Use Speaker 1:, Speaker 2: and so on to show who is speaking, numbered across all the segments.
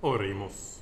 Speaker 1: Oremus.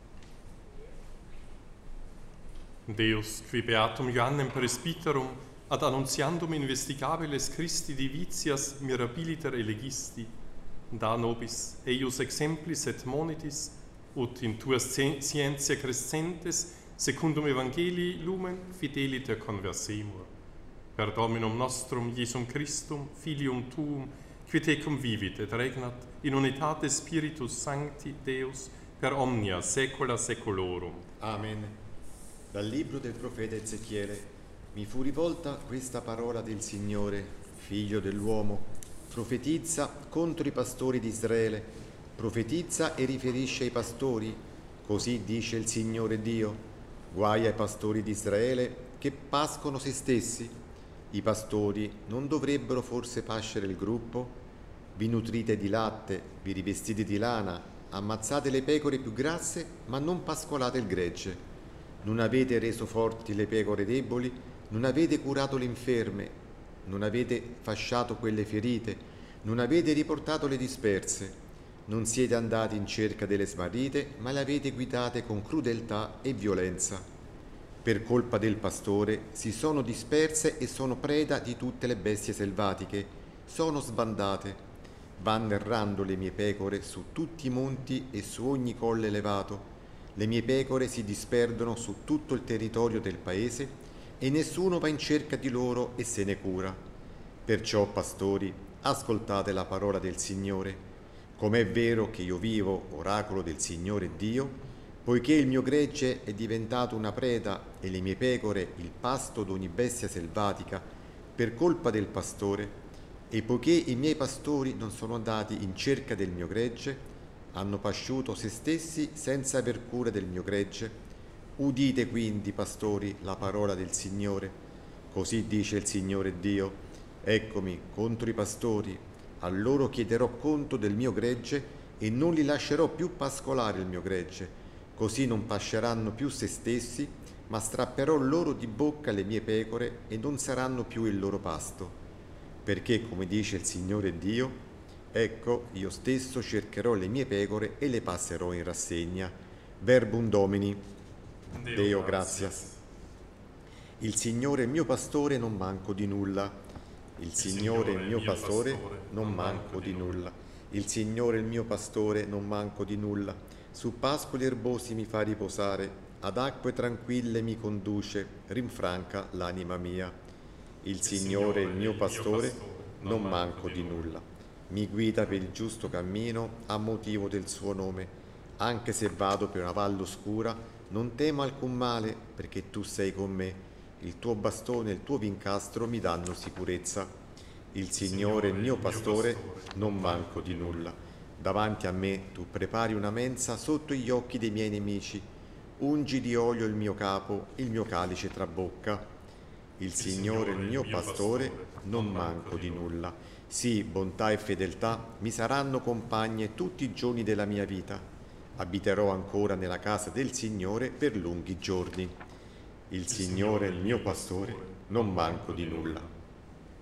Speaker 1: Deus, qui beatum Ioannem presbyterum ad annuntiandum investigabilis Christi divitias mirabiliter elegisti, da nobis eius exemplis et monitis, ut in tua scientia crescentes secundum evangelii lumen fideliter conversemur. Per Dominum nostrum Iesum Christum, Filium Tuum, qui tecum vivit et regnat in unitate Spiritus Sancti Deus per omnia saecula saeculorum.
Speaker 2: Amen. Dal libro del profeta Ezechiele mi fu rivolta questa parola del Signore, figlio dell'uomo, profetizza contro i pastori di Israele, profetizza e riferisce ai pastori, così dice il Signore Dio, guai ai pastori di Israele che pascono se stessi. I pastori non dovrebbero forse pascere il gruppo? Vi nutrite di latte, vi rivestite di lana, ammazzate le pecore più grasse, ma non pascolate il gregge. Non avete reso forti le pecore deboli, non avete curato le inferme, non avete fasciato quelle ferite, non avete riportato le disperse. Non siete andati in cerca delle smarrite, ma le avete guidate con crudeltà e violenza. Per colpa del pastore si sono disperse e sono preda di tutte le bestie selvatiche, sono sbandate. Vanno errando le mie pecore su tutti i monti e su ogni colle elevato. Le mie pecore si disperdono su tutto il territorio del paese e nessuno va in cerca di loro e se ne cura. Perciò, pastori, ascoltate la parola del Signore. Com'è vero che io vivo, oracolo del Signore Dio, poiché il mio gregge è diventato una preda e le mie pecore il pasto d'ogni bestia selvatica per colpa del pastore, e poiché i miei pastori non sono andati in cerca del mio gregge, hanno pasciuto se stessi senza aver cura del mio gregge, udite quindi, pastori, la parola del Signore. Così dice il Signore Dio, eccomi contro i pastori, a loro chiederò conto del mio gregge e non li lascerò più pascolare il mio gregge. Così non pasceranno più se stessi, ma strapperò loro di bocca le mie pecore e non saranno più il loro pasto. Perché, come dice il Signore Dio, ecco, io stesso cercherò le mie pecore e le passerò in rassegna. Verbum Domini. Deo gratias. Il Signore è il mio pastore, non manco di nulla. Il Signore è il mio pastore, non manco di nulla. Il Signore è il mio pastore, non manco di nulla. Su pascoli erbosi mi fa riposare, ad acque tranquille mi conduce, rinfranca l'anima mia. Il Signore è il mio pastore, non manco di nulla. Mi guida per il giusto cammino a motivo del suo nome. Anche se vado per una valle oscura, non temo alcun male, perché tu sei con me. Il tuo bastone e il tuo vincastro mi danno sicurezza. Il Signore è il mio pastore, non manco di nulla. Davanti a me tu prepari una mensa sotto gli occhi dei miei nemici. Ungi di olio il mio capo, il mio calice trabocca. Il Signore è il mio pastore, non manco di nulla. Sì, bontà e fedeltà mi saranno compagne tutti i giorni della mia vita. Abiterò ancora nella casa del Signore per lunghi giorni. Il Signore è il mio pastore, non manco di nulla.